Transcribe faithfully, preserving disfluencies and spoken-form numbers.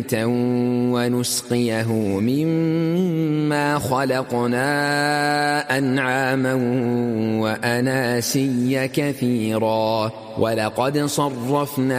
ونسقيه مما خلقنا أنعاما وأناسيا كثيرا ولقد صرفنا